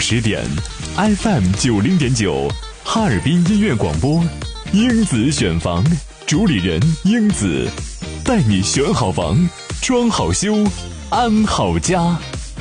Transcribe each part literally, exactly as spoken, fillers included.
十点 F M 九零点九，哈尔滨音乐广播，英子选房，主理人英子，带你选好房，装好修，安好家。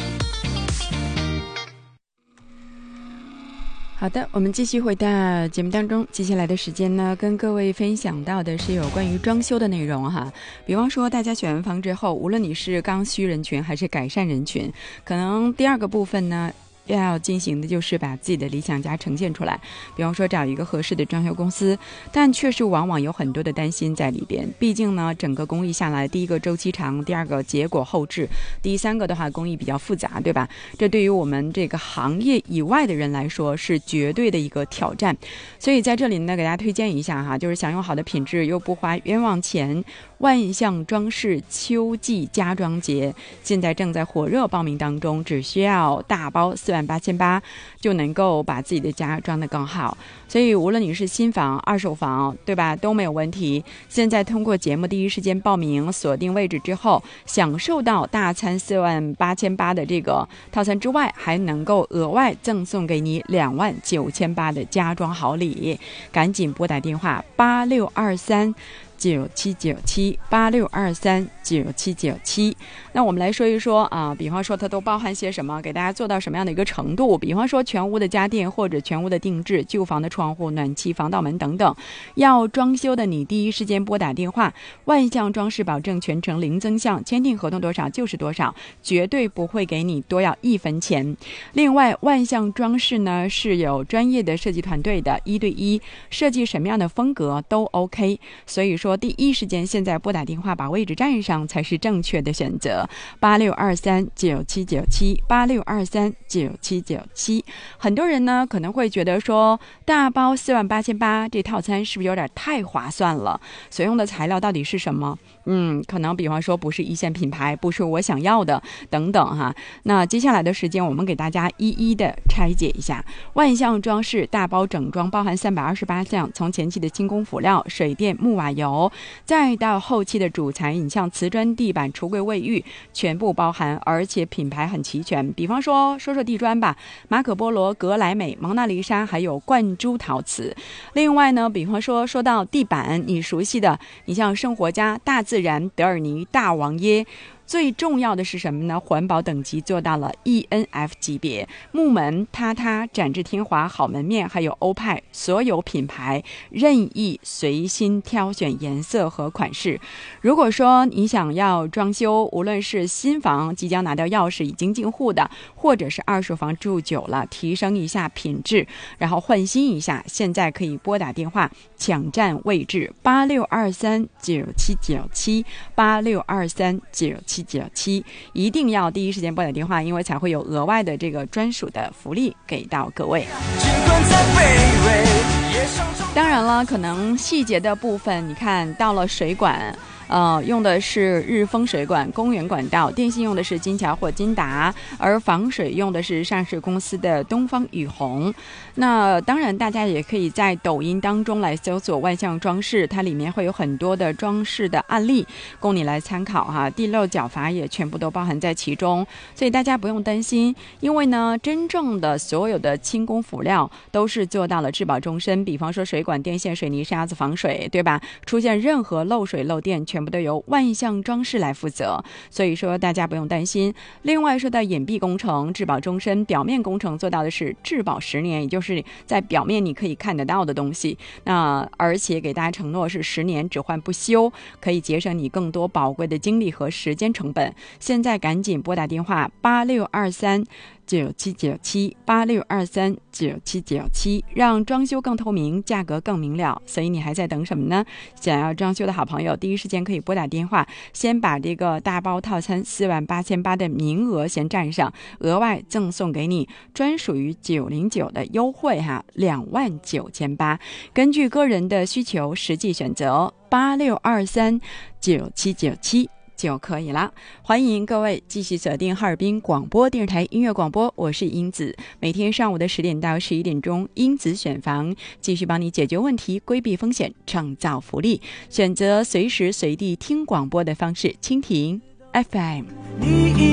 好的，我们继续回到节目当中。接下来的时间呢，跟各位分享到的是有关于装修的内容哈。比方说，大家选完房之后，无论你是刚需人群还是改善人群，可能第二个部分呢，要进行的就是把自己的理想家呈现出来，比方说找一个合适的装修公司，但确实往往有很多的担心在里边。毕竟呢，整个工艺下来，第一个周期长，第二个结果后置，第三个的话工艺比较复杂，对吧？这对于我们这个行业以外的人来说是绝对的一个挑战。所以在这里呢，给大家推荐一下哈，就是享用好的品质又不花冤枉钱，万象装饰秋季家装节现在正在火热报名当中，只需要大包四万八千八就能够把自己的家装得更好。所以无论你是新房二手房，对吧，都没有问题。现在通过节目第一时间报名，锁定位置之后，享受到大餐四万八千八的这个套餐之外，还能够额外赠送给你两万九千八的家装好礼。赶紧拨打电话八六二三九七九七八六二三九七九七。那我们来说一说啊，比方说它都包含些什么，给大家做到什么样的一个程度。比方说全屋的家电或者全屋的定制，旧房的窗户、暖气、防盗门等等，要装修的你第一时间拨打电话。万象装饰保证全程零增项，签订合同多少就是多少，绝对不会给你多要一分钱。另外，万象装饰呢是有专业的设计团队的，一对一设计什么样的风格都 OK。所以说第一时间现在拨打电话把位置占上才是正确的选择。八六二三九七九七八六二三九七九七。很多人呢可能会觉得说，大包四万八千八这套餐是不是有点太划算了？所用的材料到底是什么？嗯，可能比方说不是一线品牌，不是我想要的等等哈。那接下来的时间我们给大家一一的拆解一下。万象装饰大包整装包含三百二十八项，从前期的轻工辅料、水电、木瓦油，再到后期的主材，你像瓷砖、地板、橱柜、卫浴全部包含，而且品牌很齐全。比方说说说地砖吧，马可波罗、格莱美、蒙娜丽莎，还有灌珠陶瓷。另外呢，比方说说到地板，你熟悉的，你像生活家、大自然、德尔尼、大王耶。最重要的是什么呢？环保等级做到了 E N F 级别，木门、塌塌、展翅天华、好门面，还有欧派，所有品牌任意随心挑选颜色和款式。如果说你想要装修，无论是新房即将拿到钥匙已经进户的，或者是二手房住久了，提升一下品质，然后换新一下，现在可以拨打电话抢占位置八六二三九七九七八六二三九七九七，一定要第一时间拨打电话，因为才会有额外的这个专属的福利给到各位。当然了，可能细节的部分，你看到了水管。呃，用的是日丰水管、公园管道，电信用的是金桥或金达，而防水用的是上市公司的东方雨虹。那当然，大家也可以在抖音当中来搜索万象装饰，它里面会有很多的装饰的案例供你来参考哈。地漏角阀也全部都包含在其中，所以大家不用担心，因为呢，真正的所有的轻工辅料都是做到了质保终身，比方说水管、电线、水泥、沙子防水，对吧？出现任何漏水漏电，全部都由万象装饰来负责，所以说大家不用担心。另外说到隐蔽工程质保终身，表面工程做到的是质保十年，也就是在表面你可以看得到的东西，那而且给大家承诺是十年只换不修，可以节省你更多宝贵的精力和时间成本。现在赶紧拨打电话八六二三九七九七八六二三九七九七，让装修更透明，价格更明了。所以你还在等什么呢？想要装修的好朋友，第一时间可以拨打电话，先把这个大包套餐四万八千八的名额先占上，额外赠送给你专属于九零九的优惠哈，两万九千八。根据个人的需求实际选择八六二三九七九七。就可以了。欢迎各位继续锁定哈尔滨广播电视台音乐广播，我是英子，每天上午的十点到十一点钟，英子选房继续帮你解决问题，规避风险，创造福利。选择随时随地听广播的方式，蜻蜓 F M。